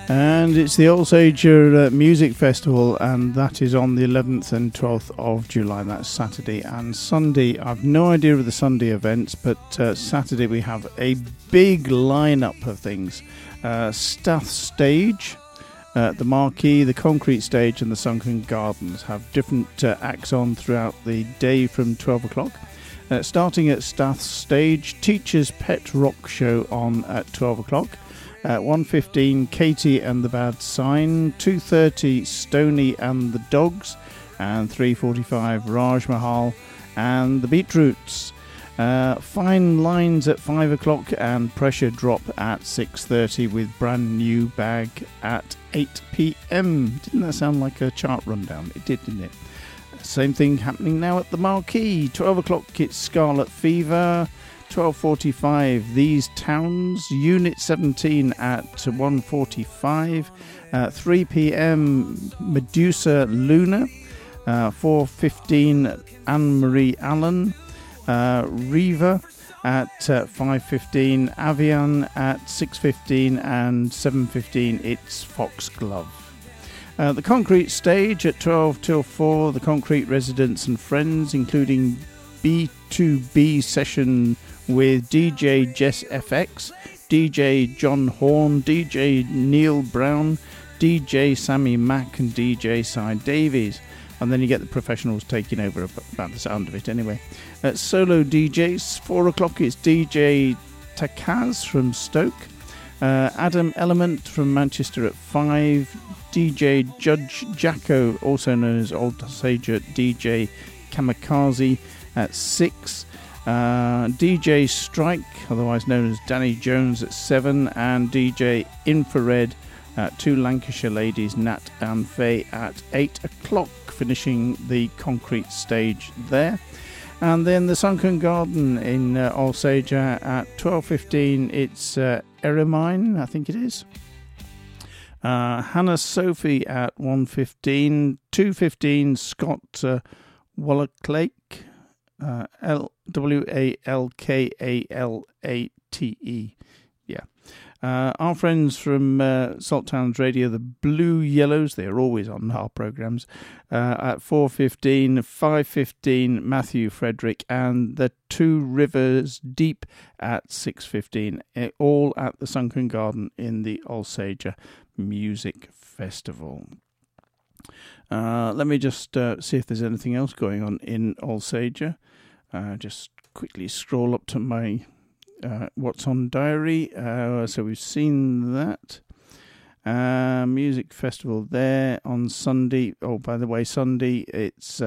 And it's the Alsager Music Festival, and that is on the 11th and 12th of July. That's Saturday and Sunday. I've no idea of the Sunday events, but Saturday we have a big lineup of things. Stath Stage, the Marquee, the Concrete Stage and the Sunken Gardens have different acts on throughout the day from 12 o'clock. Starting at Stath Stage, Teacher's Pet Rock Show on at 12 o'clock. 1:15 Katie and the Bad Sign, 2:30 Stoney and the Dogs, and 3:45 Raj Mahal and the Beetroots. Fine Lines at 5 o'clock and Pressure Drop at 6:30 with Brand New Bag at 8 p.m. Didn't that sound like a chart rundown? It did, didn't it? Same thing happening now at the Marquee. 12 o'clock it's Scarlet Fever. 12:45 These Towns, Unit 17 at 1:45, 3 p.m. Medusa Luna, 4:15 Anne-Marie Allen, Riva at 5:15, Avian at 6:15 and 7:15 it's Foxglove. The Concrete Stage at 12 till 4, the Concrete Residents and Friends, including B2B session with DJ Jess FX, DJ John Horn, DJ Neil Brown, DJ Sammy Mack and DJ Cy Davies. And then you get the professionals taking over about the sound of it anyway. Solo DJs, 4 o'clock it's DJ Takaz from Stoke, Adam Element from Manchester at 5, DJ Judge Jacko, also known as Old Sager DJ Kamikaze at 6, DJ Strike, otherwise known as Danny Jones at 7, and DJ Infrared, 2 Lancashire ladies, Nat and Faye at 8 o'clock, finishing the Concrete Stage there. And then the Sunken Garden in Alsager at 12:15 it's Eremine, I think it is. Hannah Sophie at 1:15, 2:15 Scott Walklake, Walkalate, yeah. Our friends from Salt Towns Radio, the Blue Yellows, they're always on our programmes, at 4:15, 5:15 Matthew Frederick, and the Two Rivers Deep at 6:15, all at the Sunken Garden in the Alsager Music Festival. Let me just see if there's anything else going on in Alsager. Just quickly scroll up to my What's on Diary. So we've seen that. Music Festival there on Sunday. Oh, by the way, Sunday it's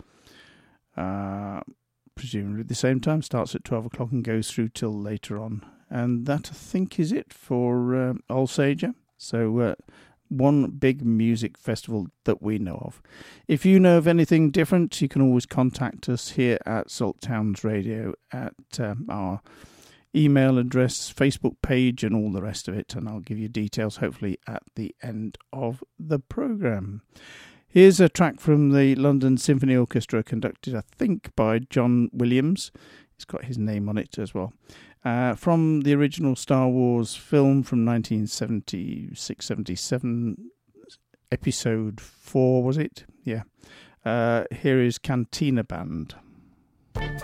presumably the same time. Starts at 12 o'clock and goes through till later on. And that, I think, is it for Alsager. So one big music festival that we know of. If you know of anything different, you can always contact us here at Salt Towns Radio at our email address, Facebook page and all the rest of it, and I'll give you details hopefully at the end of the programme. Here's a track from the London Symphony Orchestra, conducted I think by John Williams. It's got his name on it as well. From the original Star Wars film from 1976-77, episode 4 was it? Yeah. Here is Cantina Band.